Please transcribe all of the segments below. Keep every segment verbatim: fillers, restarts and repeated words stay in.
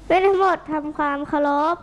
เว้นทั้งหมดทำความเคารพ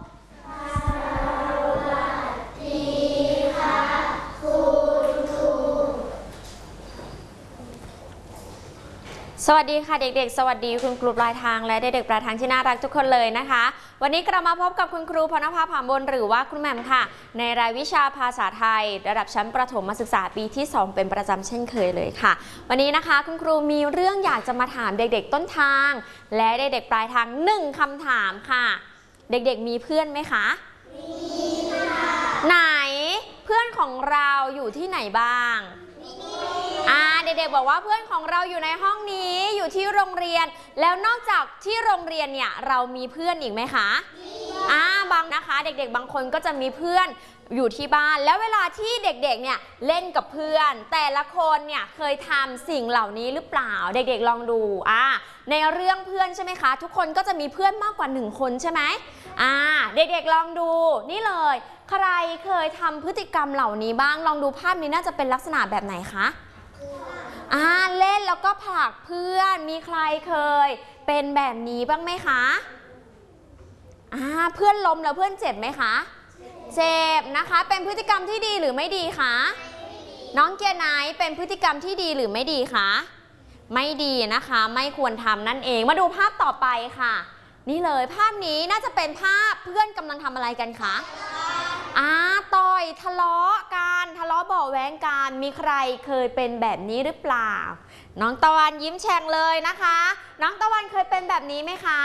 สวัสดีค่ะเด็กๆสวัสดีคุณครูปลายทางและเด็กๆปลายทางที่น่ารักทุกคนเลยนะคะวันนี้กลับมาพบกับคุณครูพรณภาผามบนหรือว่าคุณแหม่มค่ะในรายวิชาภาษาไทยระดับชั้นประถมศึกษาปีที่สองเป็นประจำเช่นเคยเลยค่ะวันนี้นะคะคุณครูมีเรื่องอยากจะมาถามเด็กๆต้นทางและเด็กๆปลายทางหนึ่งคำถามค่ะเด็กๆมีเพื่อนไหมคะมีค่ะไหนเพื่อนของเราอยู่ที่ไหนบ้างอ่าเด็กๆบอกว่าเพื่อนของเราอยู่ในห้องนี้อยู่ที่โรงเรียนแล้วนอกจากที่โรงเรียนเนี่ยเรามีเพื่อนอีกไหมคะมีอ่าบางนะคะเด็กๆบางคนก็จะมีเพื่อนอยู่ที่บ้านแล้วเวลาที่เด็กๆเนี่ยเล่นกับเพื่อนแต่ละคนเนี่ยเคยทำสิ่งเหล่านี้หรือเปล่าเด็กๆลองดูอ่าในเรื่องเพื่อนใช่ไหมคะทุกคนก็จะมีเพื่อนมากกว่าหนึ่งคนใช่ไหมอ่าเด็กๆลองดูนี่เลยใครเคยทำพฤติกรรมเหล่านี้บ้างลองดูภาพนี้น่าจะเป็นลักษณะแบบไหนคะอ่าเล่นแล้วก็ผลักเพื่อนมีใครเคยเป็นแบบนี้บ้างไหมคะอ่าเพื่อนล้มแล้วเพื่อนเจ็บไหมคะเจ็บนะคะเป็นพฤติกรรมที่ดีหรือไม่ดีคะน้องเกียร์ไนท์เป็นพฤติกรรมที่ดีหรือไม่ดีคะไม่ดีนะคะไม่ควรทำนั่นเองมาดูภาพต่อไปค่ะนี่เลยภาพนี้น่าจะเป็นภาพเพื่อนกำลังทำอะไรกันคะอ่าต่อยทะเลาะกันทะเลาะเบาะแว้งกันมีใครเคยเป็นแบบนี้หรือเปล่าน้องตะวันยิ้มแฉ่งเลยนะคะน้องตะวันเคยเป็นแบบนี้ไหมคะ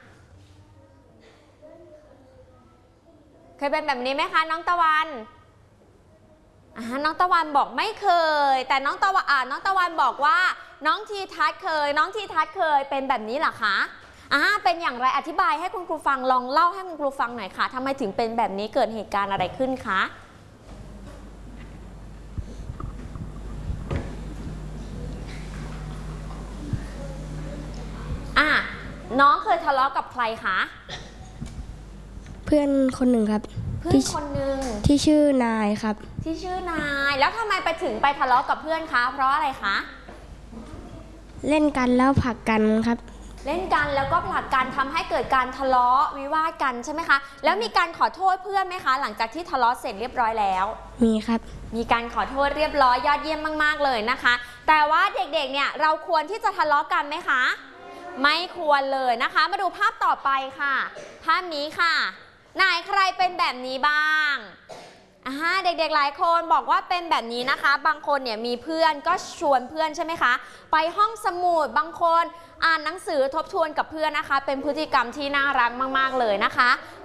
เคยเป็นแบบนี้ไหมคะน้องตะวันอ่าน้องตะวันบอกไม่เคยแต่น้องตะวันอ่าน้องตะวันบอกว่าน้องทีทัศน์เคยน้องทีทัศน์เคยเป็นแบบนี้เหรอคะอ่าเป็นอย่างไรอธิบายให้คุณครูฟังลองเล่าให้คุณครูฟังหน่อยค่ะทำไมถึงเป็นแบบนี้เกิดเหตุการณ์อะไรขึ้นคะอ่ะน้องเคยทะเลาะกับใครคะเพื่อนคนหนึ่งครับเพื่อนคนหนึ่งที่ชื่อนายครับที่ชื่อนายแล้วทำไมไปถึงไปทะเลาะกับเพื่อนคะเพราะอะไรคะเล่นกันแล้วผลักกันครับเล่นกันแล้วก็ผลักกันทำให้เกิดการทะเลาะวิวาทกันใช่ไหมคะแล้วมีการขอโทษเพื่อนไหมคะหลังจากที่ทะเลาะเสร็จเรียบร้อยแล้วมีครับมีการขอโทษเรียบร้อยยอดเยี่ยมมากๆเลยนะคะแต่ว่าเด็กๆเนี่ยเราควรที่จะทะเลาะกันไหมคะไม่ควรเลยนะคะมาดูภาพต่อไปค่ะภาพนี้ค่ะไหนใครเป็นแบบนี้บ้างอ่าเด็กๆหลายคนบอกว่าเป็นแบบนี้นะคะบางคนเนี่ยมีเพื่อนก็ชวนเพื่อนใช่ไหมคะไปห้องสมุดบางคนอ่านหนังสือทบทวนกับเพื่อนนะคะเป็นพฤติกรรมที่น่ารักมากๆเลยนะคะ